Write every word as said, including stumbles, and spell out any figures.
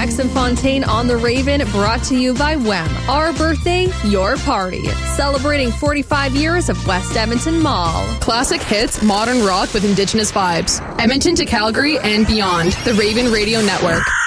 Max and Fontaine on the Raven, brought to you by W E M. Our birthday, your party. Celebrating forty-five years of West Edmonton Mall. Classic hits, modern rock with Indigenous vibes. Edmonton to Calgary and beyond. The Raven Radio Network.